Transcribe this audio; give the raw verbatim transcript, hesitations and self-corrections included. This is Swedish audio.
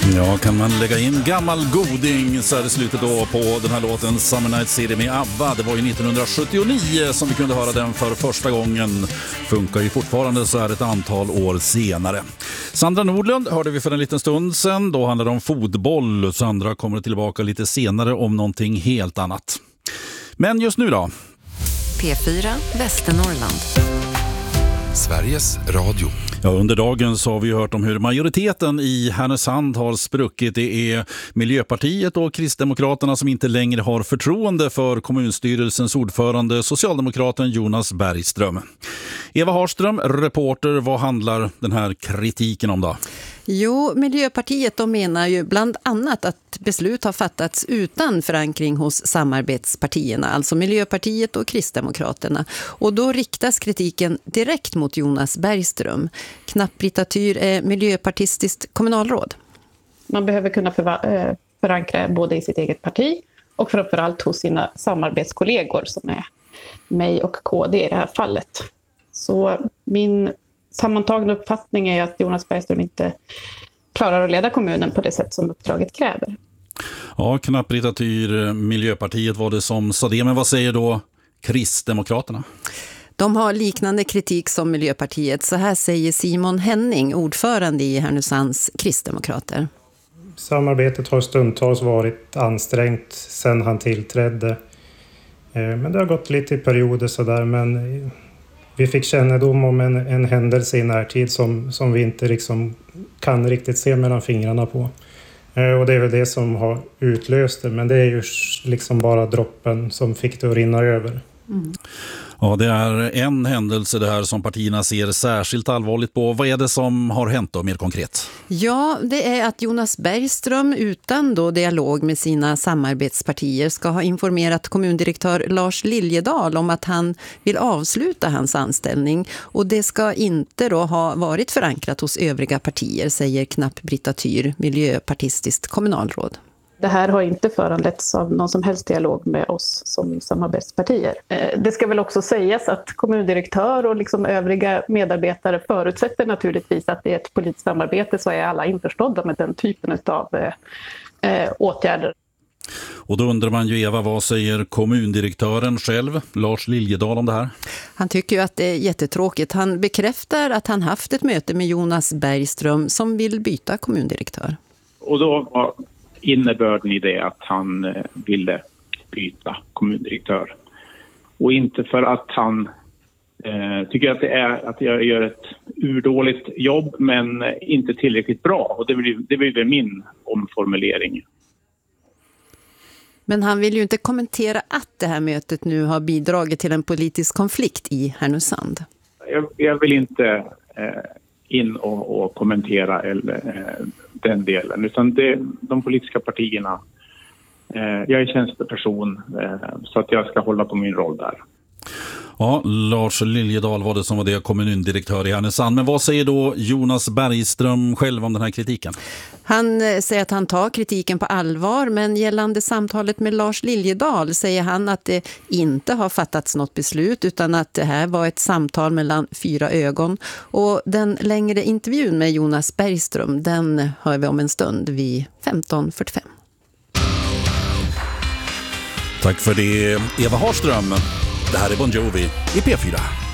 Ja, kan man lägga in gammal goding så är det slutet då på den här låten Summer Night City med ABBA. Det var ju nittonhundrasjuttionio som vi kunde höra den för första gången. Funkar ju fortfarande så här ett antal år senare. Sandra Nordlund hörde vi för en liten stund sedan. Då handlade det om fotboll. Sandra kommer tillbaka lite senare om någonting helt annat. Men just nu då? P fyra Västernorrland. Sveriges Radio. Ja, under dagen så har vi hört om hur majoriteten i Härnösand har spruckit. Det är Miljöpartiet och Kristdemokraterna som inte längre har förtroende för kommunstyrelsens ordförande, socialdemokraten Jonas Bergström. Eva Harström, reporter, vad handlar den här kritiken om då? Jo, Miljöpartiet de menar ju bland annat att beslut har fattats utan förankring hos samarbetspartierna, alltså Miljöpartiet och Kristdemokraterna. Och då riktas kritiken direkt mot Jonas Bergström. Knapp-Britta Tyr är miljöpartistiskt kommunalråd. Man behöver kunna förva- förankra både i sitt eget parti och framförallt hos sina samarbetskollegor som är mig och K D i det här fallet. Så min sammantagna uppfattning är att Jonas Bergström inte klarar att leda kommunen på det sätt som uppdraget kräver. Ja, Knapp-Britta Tyr, Miljöpartiet var det som sa det, men vad säger då Kristdemokraterna? De har liknande kritik som Miljöpartiet. Så här säger Simon Henning, ordförande i Härnösands Kristdemokrater. Samarbetet har stundtals varit ansträngt sedan han tillträdde. Men det har gått lite i perioder sådär, men vi fick kännedom om en, en händelse i närtid som, som vi inte liksom kan riktigt se mellan fingrarna på. Och det är väl det som har utlöst det, men det är ju liksom bara droppen som fick det att rinna över. Mm. Ja, det är en händelse det här som partierna ser särskilt allvarligt på. Vad är det som har hänt då mer konkret? Ja, det är att Jonas Bergström utan då dialog med sina samarbetspartier ska ha informerat kommundirektör Lars Liljedahl om att han vill avsluta hans anställning. Och det ska inte då ha varit förankrat hos övriga partier, säger Knapp-Britta Tyr, miljöpartistiskt kommunalråd. Det här har inte föranletts av någon som helst dialog med oss som samarbetspartier. Det ska väl också sägas att kommundirektör och liksom övriga medarbetare förutsätter naturligtvis att det är ett politiskt samarbete, så är alla införstådda med den typen av eh, åtgärder. Och då undrar man ju, Eva, vad säger kommundirektören själv, Lars Liljedahl, om det här? Han tycker ju att det är jättetråkigt. Han bekräftar att han haft ett möte med Jonas Bergström som vill byta kommundirektör. Och då var innebörden i det att han ville byta kommundirektör. Och inte för att han eh, tycker att, det är, att jag gör ett urdåligt jobb, men inte tillräckligt bra. Och det blir, det blir väl min omformulering. Men han vill ju inte kommentera att det här mötet nu har bidragit till en politisk konflikt i Härnösand. Jag, jag vill inte eh, in och, och kommentera eller, eh, den delen, utan det, de politiska partierna, eh, jag är tjänsteperson eh, så att jag ska hålla på min roll där. Ja, Lars Liljedahl var det som var det kommundirektör i Härnösand. Men vad säger då Jonas Bergström själv om den här kritiken? Han säger att han tar kritiken på allvar, men gällande samtalet med Lars Liljedahl säger han att det inte har fattats något beslut, utan att det här var ett samtal mellan fyra ögon. Och den längre intervjun med Jonas Bergström, den hör vi om en stund vid femton fyrtiofem. Tack för det, Eva Harström. Det här är Bon Jovi i P fyra.